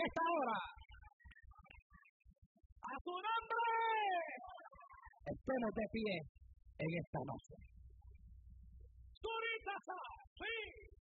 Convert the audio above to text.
esta hora. ¡A su nombre! Estemos de pie en esta noche. ¡Zurita! ¡Sí!